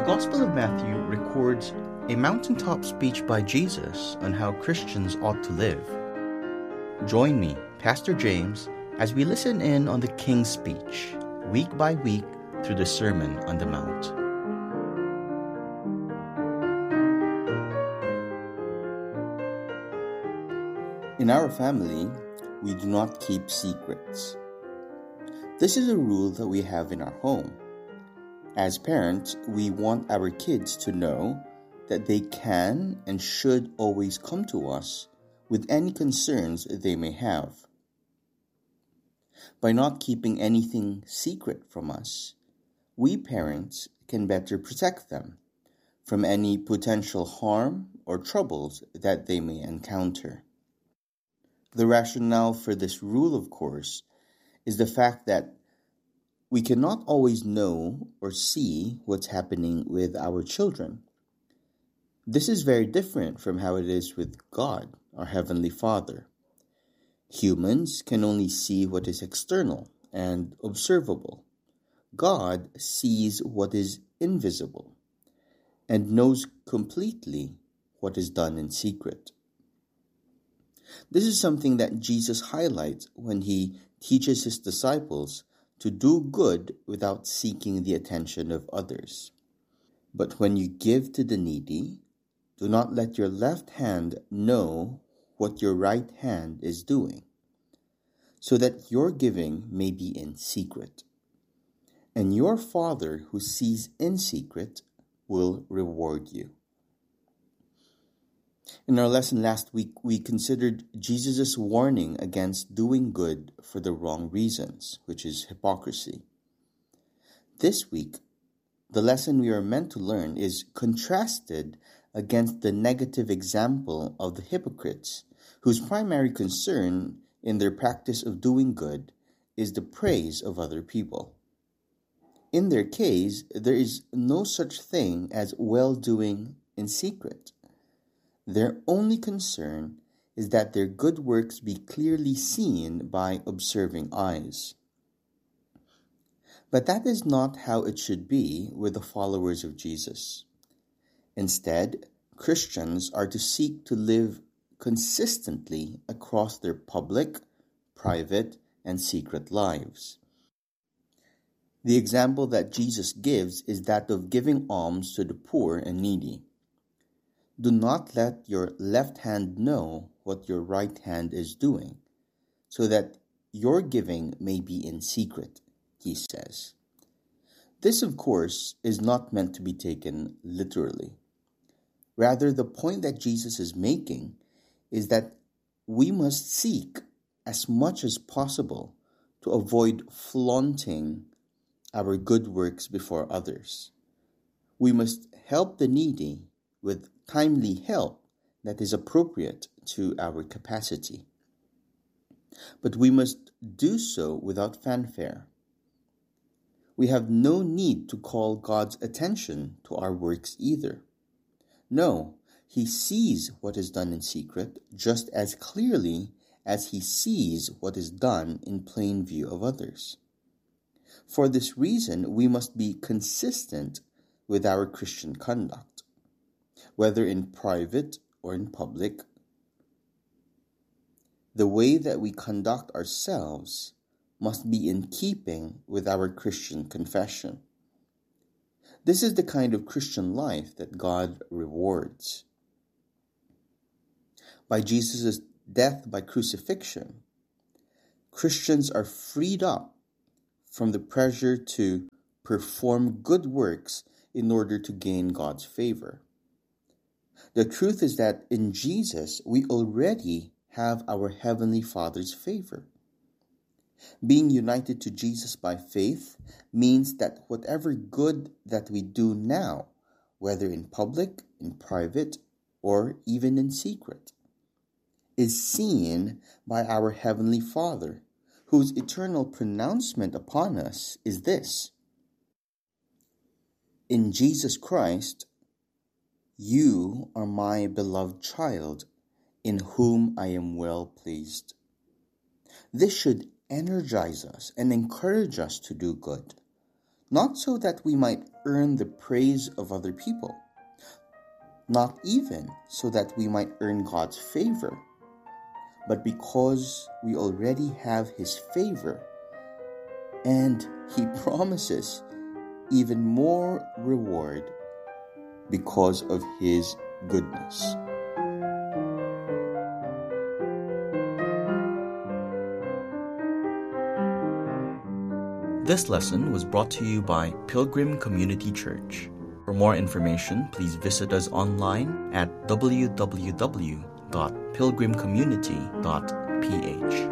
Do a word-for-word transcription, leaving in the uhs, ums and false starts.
The Gospel of Matthew records a mountaintop speech by Jesus on how Christians ought to live. Join me, Pastor James, as we listen in on the King's speech, week by week through the Sermon on the Mount. In our family, we do not keep secrets. This is a rule that we have in our home. As parents, we want our kids to know that they can and should always come to us with any concerns they may have. By not keeping anything secret from us, we parents can better protect them from any potential harm or troubles that they may encounter. The rationale for this rule, of course, is the fact that we cannot always know or see what's happening with our children. This is very different from how it is with God, our Heavenly Father. Humans can only see what is external and observable. God sees what is invisible and knows completely what is done in secret. This is something that Jesus highlights when he teaches his disciples to do good without seeking the attention of others. But when you give to the needy, do not let your left hand know what your right hand is doing, so that your giving may be in secret. And your Father who sees in secret will reward you. In our lesson last week, we considered Jesus' warning against doing good for the wrong reasons, which is hypocrisy. This week, the lesson we are meant to learn is contrasted against the negative example of the hypocrites, whose primary concern in their practice of doing good is the praise of other people. In their case, there is no such thing as well-doing in secret. Their only concern is that their good works be clearly seen by observing eyes. But that is not how it should be with the followers of Jesus. Instead, Christians are to seek to live consistently across their public, private, and secret lives. The example that Jesus gives is that of giving alms to the poor and needy. Do not let your left hand know what your right hand is doing, so that your giving may be in secret, he says. This, of course, is not meant to be taken literally. Rather, the point that Jesus is making is that we must seek as much as possible to avoid flaunting our good works before others. We must help the needy with timely help that is appropriate to our capacity. But we must do so without fanfare. We have no need to call God's attention to our works either. No, he sees what is done in secret just as clearly as he sees what is done in plain view of others. For this reason, we must be consistent with our Christian conduct, whether in private or in public. The way that we conduct ourselves must be in keeping with our Christian confession. This is the kind of Christian life that God rewards. By Jesus' death by crucifixion, Christians are freed up from the pressure to perform good works in order to gain God's favor. The truth is that in Jesus, we already have our Heavenly Father's favor. Being united to Jesus by faith means that whatever good that we do now, whether in public, in private, or even in secret, is seen by our Heavenly Father, whose eternal pronouncement upon us is this: in Jesus Christ, you are my beloved child, in whom I am well pleased. This should energize us and encourage us to do good, not so that we might earn the praise of other people, not even so that we might earn God's favor, but because we already have His favor, and He promises even more reward because of His goodness. This lesson was brought to you by Pilgrim Community Church. For more information, please visit us online at w w w dot pilgrim community dot p h.